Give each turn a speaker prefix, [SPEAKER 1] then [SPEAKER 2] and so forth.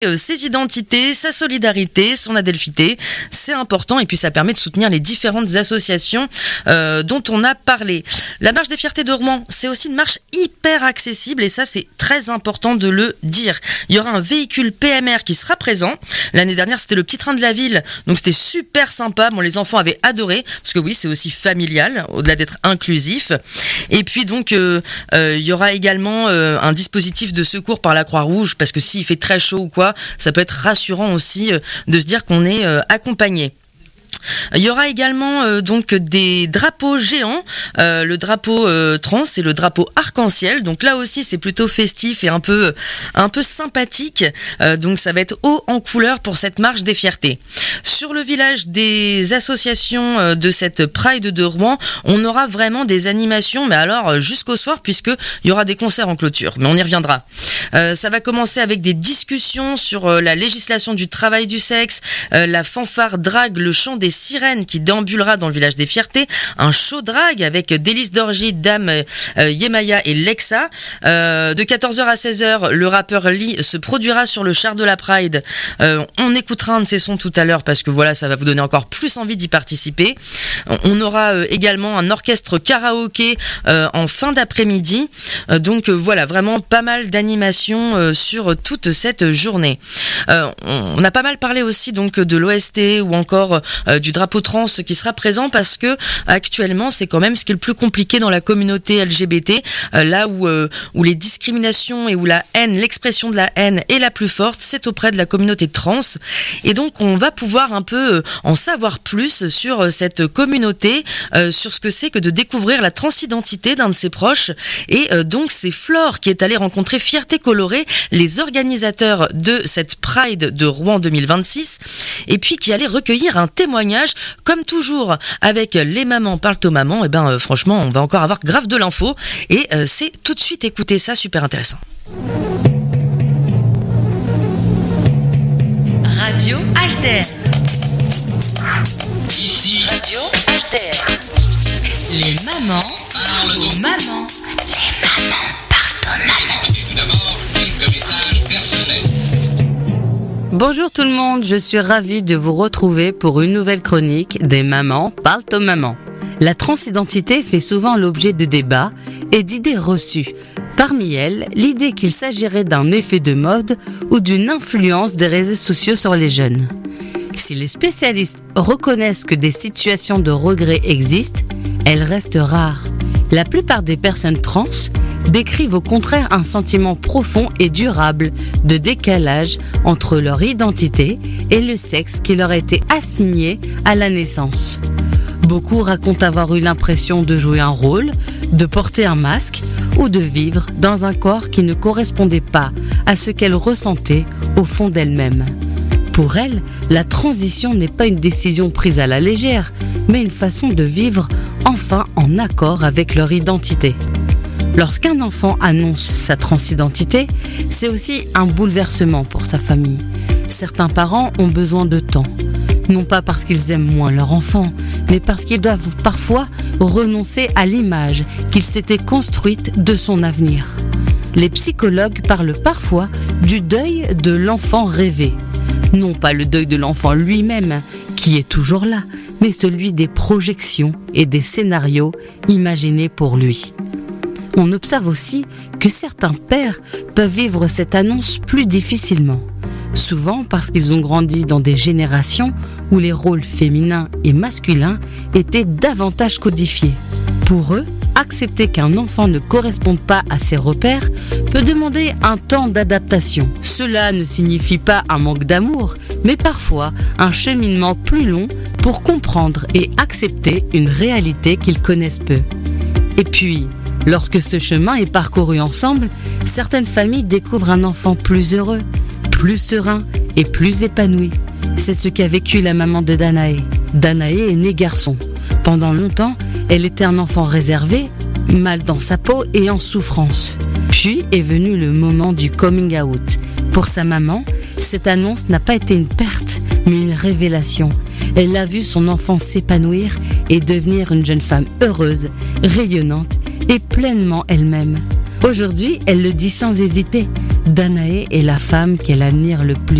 [SPEAKER 1] Ses identités, sa solidarité, son adelphité, c'est important et puis ça permet de soutenir les différentes associations dont on a parlé. La marche des fiertés de Rouen, c'est aussi une marche hyper accessible et ça c'est très important de le dire. Il y aura un véhicule PMR qui sera présent. L'année dernière c'était le petit train de la ville, donc c'était super sympa. Bon, les enfants avaient adoré parce que oui c'est aussi familial au-delà d'être inclusif. Et puis donc il y aura également un dispositif de secours par la Croix-Rouge parce que s'il fait très chaud ou quoi, ça peut être rassurant aussi de se dire qu'on est accompagné. Il y aura également donc des drapeaux géants, le drapeau trans et le drapeau arc-en-ciel. Donc là aussi c'est plutôt festif et un peu sympathique. Donc ça va être haut en couleur pour cette marche des fiertés. Sur le village des associations de cette Pride de Rouen, on aura vraiment des animations, mais alors jusqu'au soir puisque il y aura des concerts en clôture. Mais on y reviendra. Ça va commencer avec des discussions sur la législation du travail du sexe, la fanfare drague, le chant des sirènes qui déambulera dans le village des fiertés, un show drague avec Délice d'Orgie, Dame, Yemaya et Lexa. De 14h à 16h, le rappeur Lee se produira sur le char de la Pride. On écoutera un de ses sons tout à l'heure parce que voilà, ça va vous donner encore plus envie d'y participer. On aura également un orchestre karaoké en fin d'après-midi. Donc voilà, vraiment pas mal d'animations sur toute cette journée. On a pas mal parlé aussi donc de l'OST ou encore du drapeau trans qui sera présent parce que actuellement c'est quand même ce qui est le plus compliqué dans la communauté LGBT, là où les discriminations et où la haine, l'expression de la haine est la plus forte, c'est auprès de la communauté trans. Et donc on va pouvoir un peu en savoir plus sur cette communauté, sur ce que c'est que de découvrir la transidentité d'un de ses proches. Et donc c'est Flore qui est allée rencontrer Fierté Colorée, les organisateurs de cette Pride de Rouen 2026, et puis qui allait recueillir un témoignage. Comme toujours avec les mamans parlent aux mamans, et franchement on va encore avoir grave de l'info et c'est tout de suite écouter ça, super intéressant.
[SPEAKER 2] Radio Alter.
[SPEAKER 3] Ici
[SPEAKER 2] Radio Alter. Les mamans parlent aux mamans. Les mamans parlent aux mamans.
[SPEAKER 3] tout d'abord quelques messages personnels.
[SPEAKER 4] Bonjour tout le monde, je suis ravie de vous retrouver pour une nouvelle chronique des mamans parlent aux mamans. La transidentité fait souvent l'objet de débats et d'idées reçues. Parmi elles, l'idée qu'il s'agirait d'un effet de mode ou d'une influence des réseaux sociaux sur les jeunes. Si les spécialistes reconnaissent que des situations de regret existent, elles restent rares. La plupart des personnes trans décrivent au contraire un sentiment profond et durable de décalage entre leur identité et le sexe qui leur a été assigné à la naissance. Beaucoup racontent avoir eu l'impression de jouer un rôle, de porter un masque ou de vivre dans un corps qui ne correspondait pas à ce qu'elles ressentaient au fond d'elles-mêmes. Pour elles, la transition n'est pas une décision prise à la légère, mais une façon de vivre enfin en accord avec leur identité. Lorsqu'un enfant annonce sa transidentité, c'est aussi un bouleversement pour sa famille. Certains parents ont besoin de temps, non pas parce qu'ils aiment moins leur enfant, mais parce qu'ils doivent parfois renoncer à l'image qu'ils s'étaient construite de son avenir. Les psychologues parlent parfois du deuil de l'enfant rêvé. Non pas le deuil de l'enfant lui-même, qui est toujours là, mais celui des projections et des scénarios imaginés pour lui. On observe aussi que certains pères peuvent vivre cette annonce plus difficilement. Souvent parce qu'ils ont grandi dans des générations où les rôles féminins et masculins étaient davantage codifiés. Pour eux, accepter qu'un enfant ne corresponde pas à ses repères peut demander un temps d'adaptation. Cela ne signifie pas un manque d'amour, mais parfois un cheminement plus long pour comprendre et accepter une réalité qu'ils connaissent peu. Et puis, lorsque ce chemin est parcouru ensemble, certaines familles découvrent un enfant plus heureux, plus serein et plus épanoui. C'est ce qu'a vécu la maman de Danae. Danae est née garçon. Pendant longtemps, elle était un enfant réservé, mal dans sa peau et en souffrance. Puis est venu le moment du coming out. Pour sa maman, cette annonce n'a pas été une perte, mais une révélation. Elle a vu son enfant s'épanouir et devenir une jeune femme heureuse, rayonnante et pleinement elle-même. Aujourd'hui, elle le dit sans hésiter. Danae est la femme qu'elle admire le plus.